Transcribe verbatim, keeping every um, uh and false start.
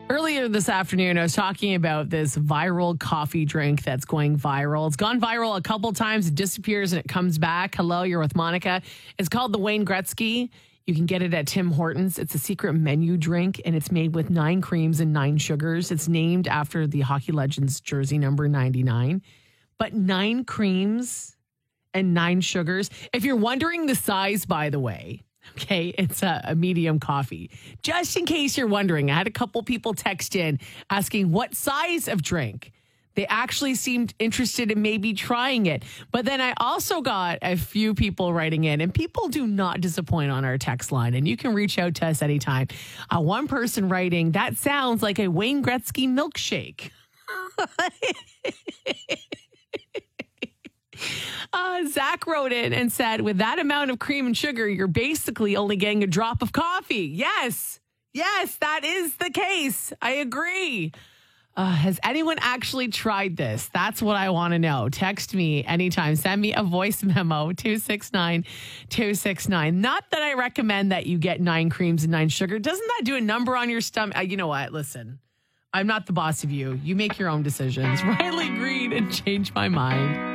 Earlier this afternoon, I was talking about this viral coffee drink that's going viral. It's gone viral a couple times. It disappears and it comes back. Hello, you're with Monica. It's called the Wayne Gretzky. You can get it at Tim Hortons. It's a secret menu drink, and it's made with nine creams and nine sugars. It's named after the hockey legend's jersey number ninety-nine. But nine creams and nine sugars. If you're wondering the size, by the way, okay, it's a, a medium coffee. Just in case you're wondering, I had a couple people text in asking what size of drink. They actually seemed interested in maybe trying it. But then I also got a few people writing in, and people do not disappoint on our text line. And you can reach out to us anytime. Uh, one person writing, that sounds like a Wayne Gretzky milkshake. Uh, Zach wrote in and said, with that amount of cream and sugar, you're basically only getting a drop of coffee. Yes, yes, that is the case. I agree. Uh, has anyone actually tried this? That's what I want to know. Text me anytime. Send me a voice memo, two six nine, two six nine. Not that I recommend that you get nine creams and nine sugar. Doesn't that do a number on your stomach? Uh, you know what? Listen, I'm not the boss of you. You make your own decisions. Riley Green and Change My Mind.